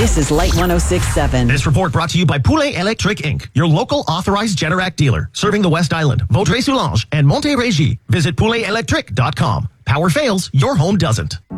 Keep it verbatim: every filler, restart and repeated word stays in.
This is Light one oh six point seven. This report brought to you by Poulet Electric Incorporated, your local authorized Generac dealer, serving the West Island, Vaudreuil-Soulanges, and Montérégie. Visit poulet electric dot com. Power fails, your home doesn't.